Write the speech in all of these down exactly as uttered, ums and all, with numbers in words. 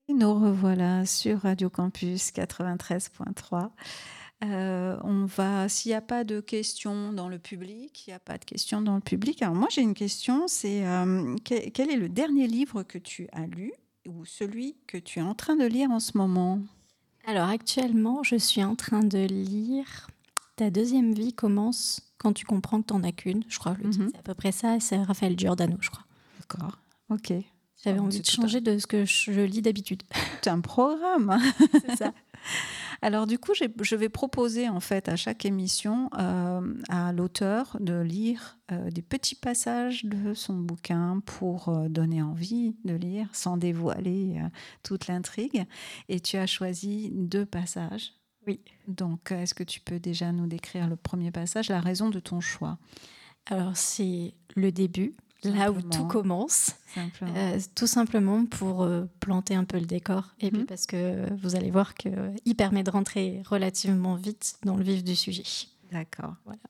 Et nous revoilà sur Radio Campus quatre-vingt-treize point trois. Euh, on va, s'il n'y a pas de questions dans le public, il n'y a pas de questions dans le public. Alors moi j'ai une question, c'est euh, quel, quel est le dernier livre que tu as lu ou celui que tu es en train de lire en ce moment? Alors actuellement, je suis en train de lire Ta deuxième vie commence quand tu comprends que t'en as qu'une. Je crois que le titre, Mhm. c'est à peu près ça. C'est Raphaël Giordano, je crois. D'accord, ok. J'avais Oh, envie c'est de tout un, changer de ce que je lis d'habitude. tout un programme. C'est ça. Alors du coup, j'ai- je vais proposer en fait à chaque émission euh, à l'auteur de lire euh, des petits passages de son bouquin pour euh, donner envie de lire sans dévoiler euh, toute l'intrigue. Et tu as choisi deux passages. Oui. Donc, est-ce que tu peux déjà nous décrire le premier passage, la raison de ton choix? Alors c'est le début, là où tout Simplement. commence. Simplement. Euh, tout simplement pour euh, planter un peu le décor. Et puis Mhm. parce que vous allez voir qu'il permet de rentrer relativement vite dans le vif du sujet. D'accord. Voilà.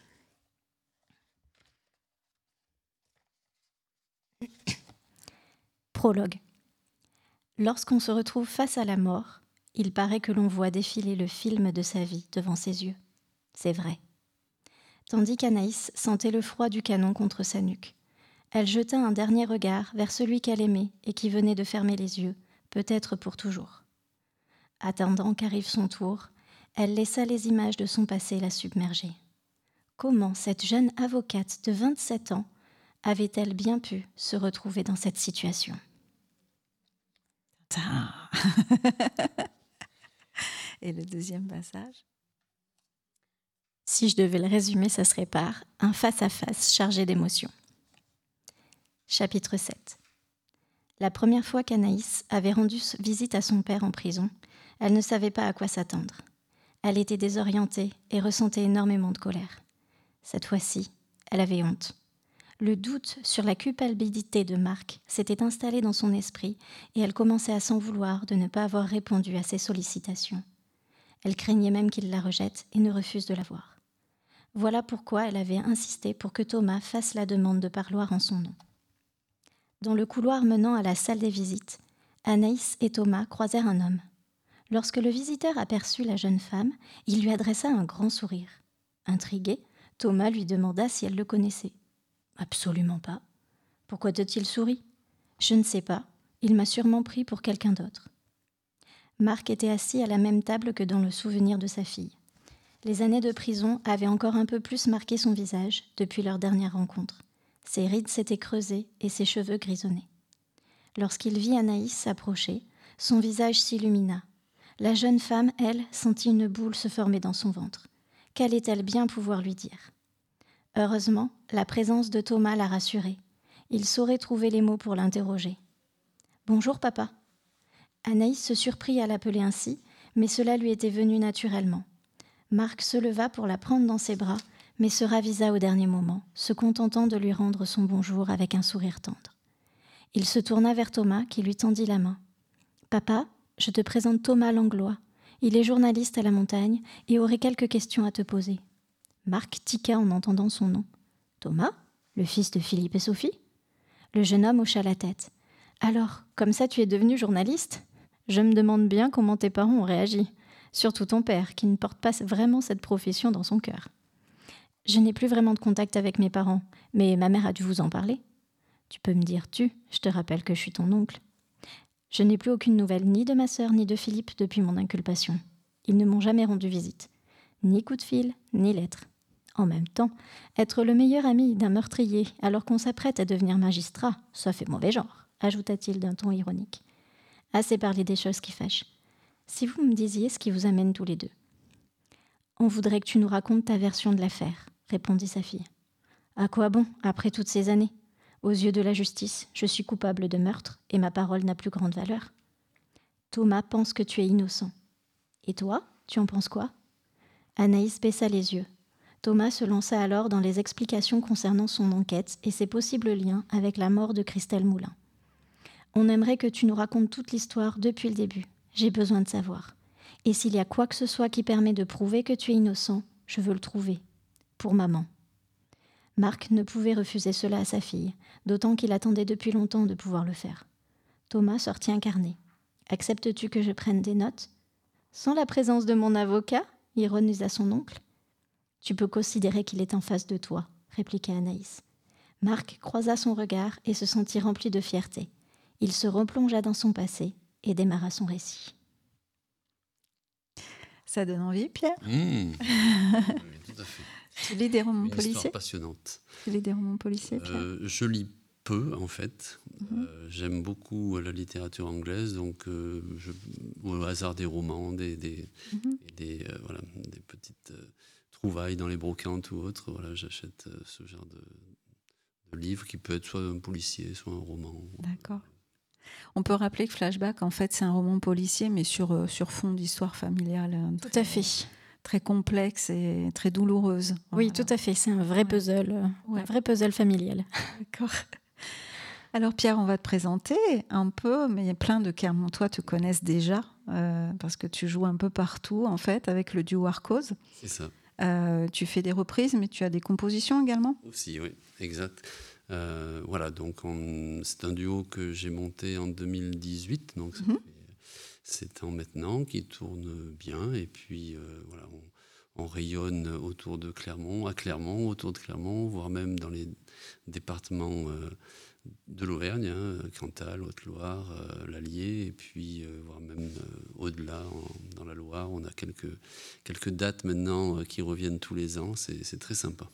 Prologue. Lorsqu'on se retrouve face à la mort, il paraît que l'on voit défiler le film de sa vie devant ses yeux. C'est vrai. Tandis qu'Anaïs sentait le froid du canon contre sa nuque, elle jeta un dernier regard vers celui qu'elle aimait et qui venait de fermer les yeux, peut-être pour toujours. Attendant qu'arrive son tour, elle laissa les images de son passé la submerger. Comment cette jeune avocate de vingt-sept ans avait-elle bien pu se retrouver dans cette situation ? Et le deuxième passage? Si je devais le résumer, ça serait par un face-à-face chargé d'émotions. Chapitre sept. La première fois qu'Anaïs avait rendu visite à son père en prison, elle ne savait pas à quoi s'attendre. Elle était désorientée et ressentait énormément de colère. Cette fois-ci, elle avait honte. Le doute sur la culpabilité de Marc s'était installé dans son esprit et elle commençait à s'en vouloir de ne pas avoir répondu à ses sollicitations. Elle craignait même qu'il la rejette et ne refuse de la voir. Voilà pourquoi elle avait insisté pour que Thomas fasse la demande de parloir en son nom. Dans le couloir menant à la salle des visites, Anaïs et Thomas croisèrent un homme. Lorsque le visiteur aperçut la jeune femme, il lui adressa un grand sourire. Intrigué, Thomas lui demanda si elle le connaissait. « Absolument pas. Pourquoi te-t-il souri ? Je ne sais pas. Il m'a sûrement pris pour quelqu'un d'autre. » Marc était assis à la même table que dans le souvenir de sa fille. Les années de prison avaient encore un peu plus marqué son visage depuis leur dernière rencontre. Ses rides s'étaient creusées et ses cheveux grisonnaient. Lorsqu'il vit Anaïs s'approcher, son visage s'illumina. La jeune femme, elle, sentit une boule se former dans son ventre. Qu'allait-elle bien pouvoir lui dire ? Heureusement, la présence de Thomas la rassurait. Il saurait trouver les mots pour l'interroger. « Bonjour, papa. » Anaïs se surprit à l'appeler ainsi, mais cela lui était venu naturellement. Marc se leva pour la prendre dans ses bras, mais se ravisa au dernier moment, se contentant de lui rendre son bonjour avec un sourire tendre. Il se tourna vers Thomas, qui lui tendit la main. « Papa, je te présente Thomas Langlois. Il est journaliste à la Montagne et aurait quelques questions à te poser. » Marc tiqua en entendant son nom. « Thomas, le fils de Philippe et Sophie ?» Le jeune homme hocha la tête. « Alors, comme ça tu es devenu journaliste ? Je me demande bien comment tes parents ont réagi. Surtout ton père, qui ne porte pas vraiment cette profession dans son cœur. »« Je n'ai plus vraiment de contact avec mes parents, mais ma mère a dû vous en parler. »« Tu peux me dire tu, je te rappelle que je suis ton oncle. »« Je n'ai plus aucune nouvelle ni de ma sœur ni de Philippe depuis mon inculpation. Ils ne m'ont jamais rendu visite. Ni coup de fil, ni lettre. En même temps, être le meilleur ami d'un meurtrier alors qu'on s'apprête à devenir magistrat, ça fait mauvais genre, ajouta-t-il d'un ton ironique. Assez parlé des choses qui fâchent. Si vous me disiez ce qui vous amène tous les deux. »« On voudrait que tu nous racontes ta version de l'affaire, » répondit sa fille. « À quoi bon, après toutes ces années ? Aux yeux de la justice, je suis coupable de meurtre et ma parole n'a plus grande valeur. Thomas pense que tu es innocent. Et toi, tu en penses quoi ? » Anaïs baissa les yeux. Thomas se lança alors dans les explications concernant son enquête et ses possibles liens avec la mort de Christelle Moulin. « On aimerait que tu nous racontes toute l'histoire depuis le début. J'ai besoin de savoir. Et s'il y a quoi que ce soit qui permet de prouver que tu es innocent, je veux le trouver. Pour maman. » Marc ne pouvait refuser cela à sa fille, d'autant qu'il attendait depuis longtemps de pouvoir le faire. Thomas sortit un carnet. Acceptes-tu que je prenne des notes ? Sans la présence de mon avocat ? Ironisa son oncle. Tu peux considérer qu'il est en face de toi, répliqua Anaïs. Marc croisa son regard et se sentit rempli de fierté. Il se replongea dans son passé et démarra son récit. Ça donne envie, Pierre ? Mmh. Oui, tout à fait. Tu lis des romans Une policiers ? histoire passionnante. Tu lis des romans policiers, Pierre ? Euh, je lis peu, en fait. Mhm. Euh, j'aime beaucoup la littérature anglaise, donc euh, je, au hasard des romans, des, des, Mhm. et des, euh, voilà, des petites euh, trouvailles dans les brocantes ou autres. Voilà, j'achète euh, ce genre de, de livre qui peut être soit un policier, soit un roman. D'accord. On peut rappeler que Flashback, en fait, c'est un roman policier, mais sur, euh, sur fond d'histoire familiale euh, Tout très, à fait. très complexe et très douloureuse. Oui, Voilà. tout à fait. C'est un vrai Ouais. puzzle, euh, Ouais. un vrai puzzle familial. D'accord. Alors Pierre, on va te présenter un peu, mais plein de Clermontois te connaissent déjà, euh, parce que tu joues un peu partout, en fait, avec le duo Arcose. C'est ça. Euh, tu fais des reprises, mais tu as des compositions également ? Aussi, oui, exact. Euh, voilà, donc on, c'est un duo que j'ai monté en deux mille dix-huit, donc ça Mhm. fait sept ans maintenant, qui tourne bien. Et puis euh, voilà, on, on rayonne autour de Clermont, à Clermont, autour de Clermont, voire même dans les départements euh, de l'Auvergne, hein, Cantal, Haute-Loire, euh, l'Allier, et puis euh, voire même euh, au-delà, en- dans la Loire. On a quelques, quelques dates maintenant euh, qui reviennent tous les ans, c'est, c'est très sympa.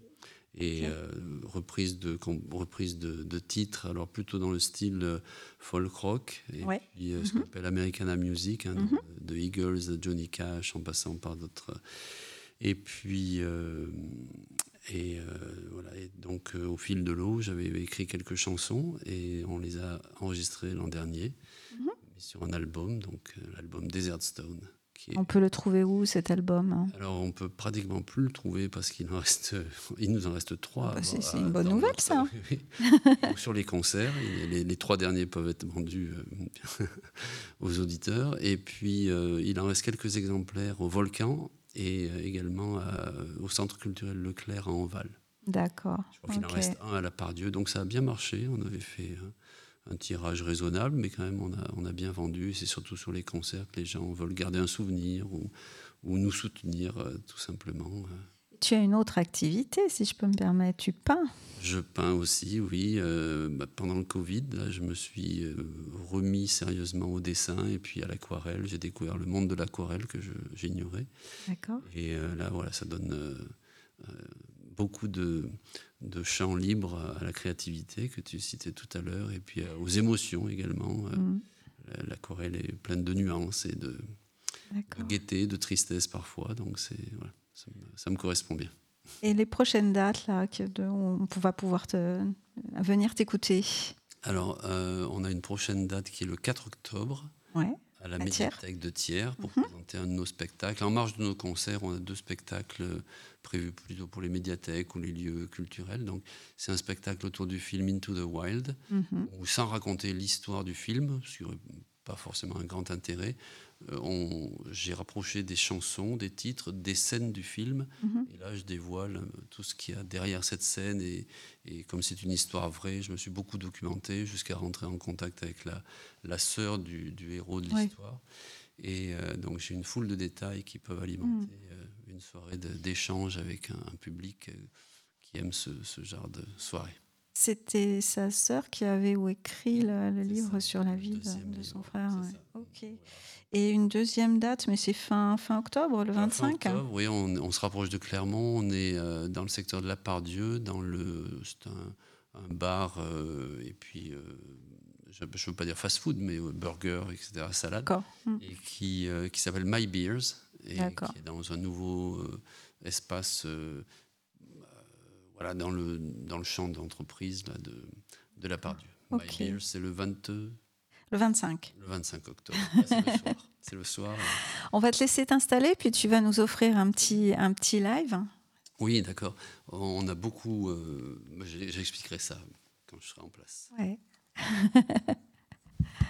Et Ok. euh, reprise, de, com- reprise de, de titres, alors plutôt dans le style euh, folk rock, et Ouais. puis euh, ce qu'on appelle Americana Music, hein, Mhm. de, de Eagles, de Johnny Cash, en passant par d'autres. Et puis, euh, et, euh, voilà. Et donc euh, au fil de l'eau, j'avais écrit quelques chansons et on les a enregistrées l'an dernier, Mhm. sur un album, donc euh, l'album Desert Stone. Qui est, On peut le trouver où, cet album, hein ? alors, on peut pratiquement plus le trouver parce qu'il en reste, il nous en reste trois. Ah bah, c'est- bon, c'est à- une bonne dans nouvelle, notre- ça. oui. Donc, sur les concerts, il- les, les trois derniers peuvent être vendus euh, aux auditeurs. Et puis, euh, il en reste quelques exemplaires au Volcan et euh, également à- au Centre culturel Leclerc à Enval. D'accord. Je crois qu'il en Ok. reste un à la Part-Dieu. Donc, ça a bien marché. On avait fait un, un tirage raisonnable, mais quand même, on a, on a bien vendu. Et c'est surtout sur les concerts que les gens veulent garder un souvenir ou, ou nous soutenir, euh, tout simplement. Tu as une autre activité, si je peux me permettre. Tu peins. Je peins aussi, oui. Euh, bah, pendant le Covid, là, je me suis euh, remis sérieusement au dessin et puis à l'aquarelle. J'ai découvert le monde de l'aquarelle que je, j'ignorais. D'accord. Et euh, là, voilà, ça donne euh, euh, beaucoup de, de champs libres à la créativité que tu citais tout à l'heure et puis euh, aux émotions également. Euh, Mm. L'aquarelle est pleine de nuances et de, de D'accord. gaieté, de tristesse parfois. Donc c'est, voilà, ça, me, ça me correspond bien. Et les prochaines dates, là, que de, on va pouvoir te, venir t'écouter. Alors, euh, on a une prochaine date qui est le quatre octobre. Ouais. À la À médiathèque de Thiers pour Mhm. présenter un de nos spectacles. En marge de nos concerts, on a deux spectacles prévus plutôt pour les médiathèques ou les lieux culturels. Donc, c'est un spectacle autour du film Into the Wild, Mhm. où sans raconter l'histoire du film, ce qui n'aurait pas forcément un grand intérêt, euh, on, j'ai rapproché des chansons, des titres, des scènes du film. Mhm. Et là, je dévoile euh, tout ce qu'il y a derrière cette scène. Et, et comme c'est une histoire vraie, je me suis beaucoup documenté jusqu'à rentrer en contact avec la, la sœur du, du héros de Oui. l'histoire. Et euh, donc, j'ai une foule de détails qui peuvent alimenter Mm. euh, une soirée de, d'échange avec un, un public euh, qui aime ce, ce genre de soirée. C'était sa sœur qui avait ou écrit le, le C'est livre ça, sur la le vie de, deuxième de livre, son frère. c'est Ouais. ça. Ok. Voilà. Et une deuxième date, mais c'est fin, fin octobre, le Fin vingt-cinq. hein. octobre, oui, on, on se rapproche de Clermont. On est euh, dans le secteur de la Part-Dieu, dans le, c'est un, un bar, euh, et puis, euh, je ne veux pas dire fast-food, mais euh, burger, et cetera, salade, D'accord. Mm. et qui, euh, qui s'appelle My Beers, et D'accord. qui est dans un nouveau euh, espace, euh, euh, voilà, dans le, dans le champ d'entreprise là, de, de la Part-Dieu. Ok. My Beers, c'est le vingt-deux, Le vingt-cinq. le vingt-cinq octobre. Ah, c'est le soir. C'est le soir. On va te laisser t'installer, puis tu vas nous offrir un petit, un petit live. Oui, d'accord. On a beaucoup. Euh, j'expliquerai ça quand je serai en place. Ouais.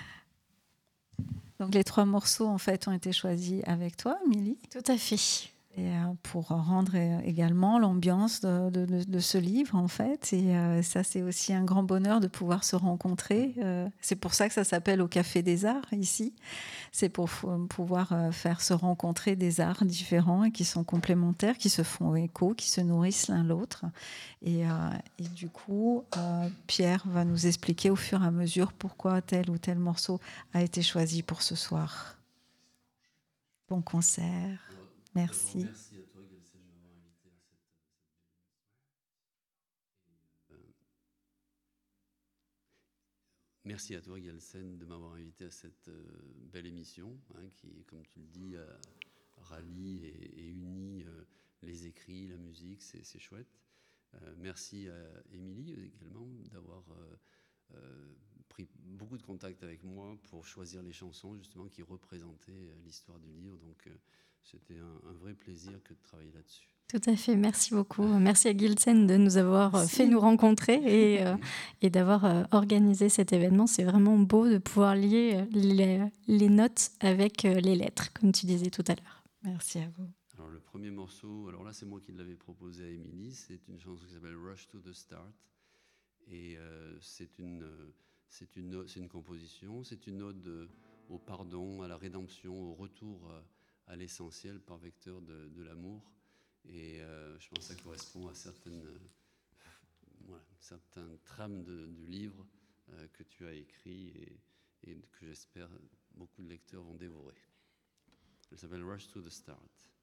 Donc les trois morceaux en fait ont été choisis avec toi, Milly. Tout à fait. Et euh, pour rendre également l'ambiance de, de, de, de ce livre, en fait. Et euh, ça, c'est aussi un grand bonheur de pouvoir se rencontrer. Euh, c'est pour ça que ça s'appelle Au Café des Arts, ici. C'est pour f- pouvoir euh, faire se rencontrer des arts différents et qui sont complémentaires, qui se font écho, qui se nourrissent l'un l'autre. Et, euh, et du coup, euh, Pierre va nous expliquer au fur et à mesure pourquoi tel ou tel morceau a été choisi pour ce soir. Bon concert. Merci. Merci à toi, Gelsen, de m'avoir invité à cette, cette... Euh, merci à toi, Gelsen, de m'avoir invité à cette euh, belle émission, hein, qui, comme tu le dis, euh, rallie et, et unit euh, les écrits, la musique, c'est, c'est chouette. Euh, merci à Émilie également d'avoir euh, euh, pris beaucoup de contact avec moi pour choisir les chansons justement qui représentaient l'histoire du livre. Donc euh, c'était un, un vrai plaisir que de travailler là-dessus. Tout à fait, merci beaucoup. Merci à Gelsen de nous avoir merci. fait nous rencontrer et, euh, et d'avoir euh, organisé cet événement. C'est vraiment beau de pouvoir lier les, les notes avec euh, les lettres, comme tu disais tout à l'heure. Merci à vous. Alors le premier morceau, alors là c'est moi qui l'avais proposé à Émilie, c'est une chanson qui s'appelle Rush to the Start. Et euh, c'est, une, c'est, une, c'est une composition, c'est une ode au pardon, à la rédemption, au retour à, à l'essentiel par vecteur de, de l'amour. Et euh, je pense que ça correspond à certaines, euh, voilà, certaines trames de, du livre euh, que tu as écrit et, et que j'espère beaucoup de lecteurs vont dévorer. Elle s'appelle Rush to the Start.